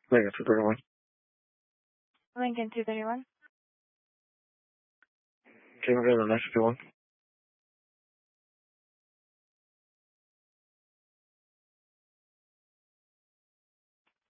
Lincoln 231. Lincoln 231. Can we go to the next one?